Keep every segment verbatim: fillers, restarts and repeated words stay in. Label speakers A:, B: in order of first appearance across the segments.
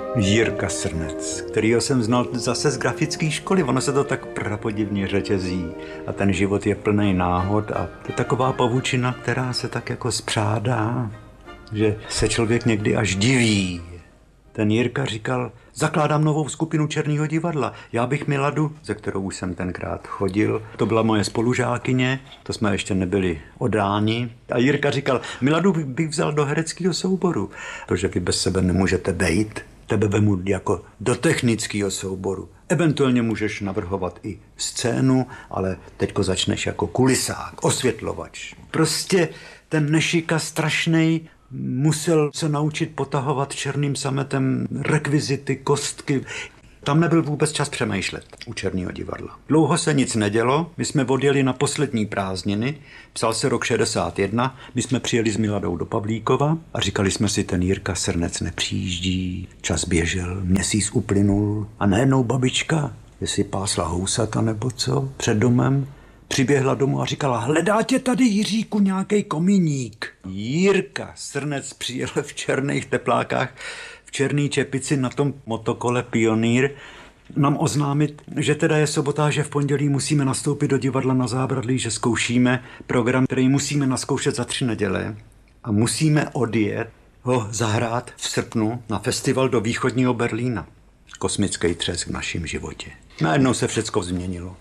A: Jirka Srnec, kterýho jsem znal zase z grafické školy. Ono se to tak prapodivně řetězí a ten život je plný náhod a to je taková pavučina, která se tak jako spřádá, že se člověk někdy až diví. Ten Jirka říkal, zakládám novou skupinu Černého divadla. Já bych Miladu, ze kterou už jsem tenkrát chodil, to byla moje spolužákyně, to jsme ještě nebyli odáni. A Jirka říkal, Miladu bych vzal do hereckého souboru, protože vy bez sebe nemůžete bejt. Tebe vemu jako do technického souboru. Eventuálně můžeš navrhovat i scénu, ale teďko začneš jako kulisák, osvětlovač. Prostě ten Nešika strašnej musel se naučit potahovat černým sametem rekvizity, kostky. Tam nebyl vůbec čas přemýšlet u Černého divadla. Dlouho se nic nedělo, my jsme odjeli na poslední prázdniny, psal se rok šedesát jedna, my jsme přijeli s Miladou do Pavlíkova a říkali jsme si, ten Jirka Srnec nepřijíždí, čas běžel, měsíc uplynul a najednou babička, jestli pásla housata nebo co, před domem, přiběhla domů a říkala, hledá tě tady, Jiříku, nějaký komíník. Jirka Srnec přijel v černých teplákách, v černý čepici na tom motokole Pionýr nám oznámit, že teda je sobota, že v pondělí musíme nastoupit do divadla na Zábradlí, že zkoušíme program, který musíme naskoušet za tři neděle a musíme odjet ho zahrát v srpnu na festival do východního Berlína. Kosmický třesk v našem životě. Najednou se všecko změnilo.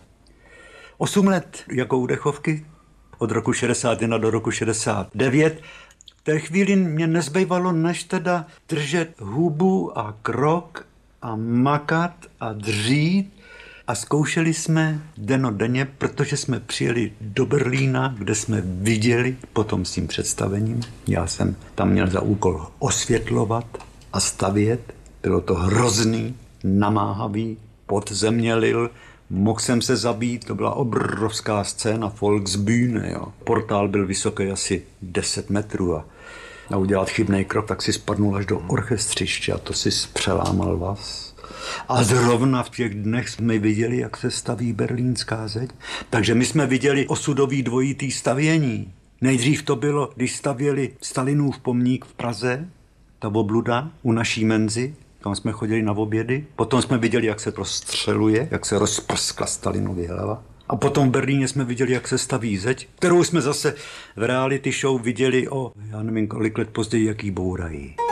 A: Osm let jako u Dechovky, od roku šedesát jedna do roku šedesát devět. V té chvíli mě nezbývalo, než teda držet hubu a krok a makat a dřít. A zkoušeli jsme dennodenně, protože jsme přijeli do Berlína, kde jsme viděli potom s tím představením. Já jsem tam měl za úkol osvětlovat a stavět. Bylo to hrozný, namáhavý, pot země lil. Mohl jsem se zabít, to byla obrovská scéna, Volksbühne, jo. Portál byl vysoký asi deset metrů a, a udělat chybný krok, tak si spadnul až do orchestřiště a to si přelámal vás. A zrovna v těch dnech jsme viděli, jak se staví berlínská zeď. Takže my jsme viděli osudový dvojitý stavění. Nejdřív to bylo, když stavěli Stalinův pomník v Praze, ta obluda u naší Menzy, tam jsme chodili na obědy. Potom jsme viděli, jak se rozstřeluje, jak se rozprskla Stalinově hlava. A potom v Berlíně jsme viděli, jak se staví zeď, kterou jsme zase v reality show viděli o, já nevím, kolik let později, jak jí bourají.